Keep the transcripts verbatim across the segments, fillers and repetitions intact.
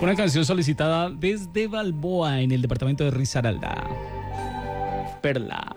Una canción solicitada desde Balboa en el departamento de Risaralda. Perla.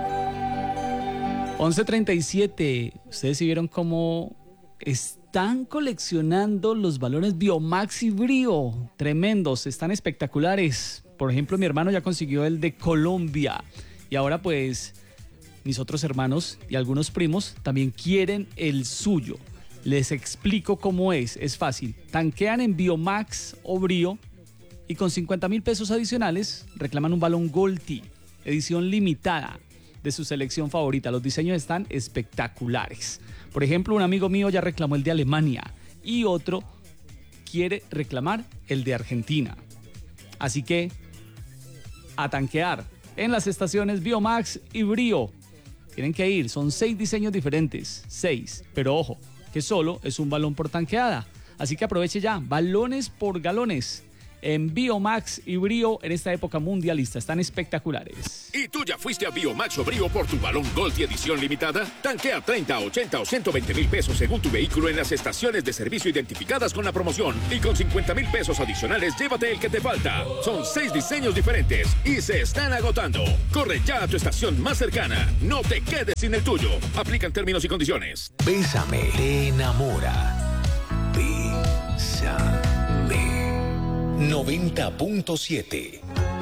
once treinta y siete. Ustedes sí vieron cómo están coleccionando los balones Biomax y Brío. Tremendos, están espectaculares. Por ejemplo, mi hermano ya consiguió el de Colombia. Y ahora pues mis otros hermanos y algunos primos también quieren el suyo. Les explico cómo es. Es fácil. Tanquean en Biomax o Brío y con cincuenta mil pesos adicionales reclaman un balón Golti, edición limitada de su selección favorita. Los diseños están espectaculares. Por ejemplo, un amigo mío ya reclamó el de Alemania y otro quiere reclamar el de Argentina. Así que a tanquear en las estaciones Biomax y Brío. Tienen que ir, son seis diseños diferentes, seis, pero ojo, que solo es un balón por tanqueada. Así que aproveche ya, balones por galones en Biomax y Brío en esta época mundialista. Están espectaculares. ¿Y tú ya fuiste a Biomax o Brío por tu balón Golti edición limitada? Tanquea treinta, ochenta o ciento veinte mil pesos según tu vehículo en las estaciones de servicio identificadas con la promoción. Y con cincuenta mil pesos adicionales, llévate el que te falta. Son seis diseños diferentes y se están agotando. Corre ya a tu estación más cercana. No te quedes sin el tuyo. Aplican términos y condiciones. Bésame, te enamora. Bésame. noventa punto siete